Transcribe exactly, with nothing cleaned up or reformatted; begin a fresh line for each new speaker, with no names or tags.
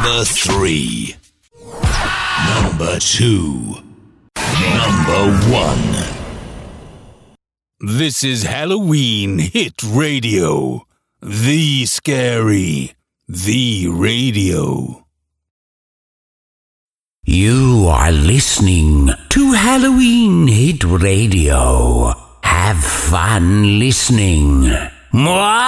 Number three. Number two. Number one. This is Halloween Hit Radio. The Scary. The Radio.
You are listening to Halloween Hit Radio. Have fun listening. Mwah!